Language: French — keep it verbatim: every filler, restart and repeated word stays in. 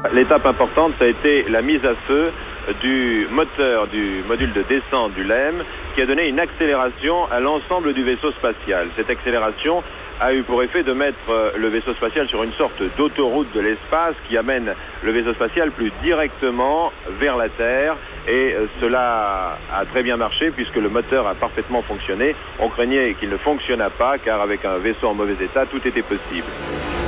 L'étape importante, ça a été la mise à feu du moteur du module de descente du L E M qui a donné une accélération à l'ensemble du vaisseau spatial. Cette accélération a eu pour effet de mettre le vaisseau spatial sur une sorte d'autoroute de l'espace qui amène le vaisseau spatial plus directement vers la Terre, et cela a très bien marché puisque le moteur a parfaitement fonctionné. On craignait qu'il ne fonctionnât pas car avec un vaisseau en mauvais état, tout était possible.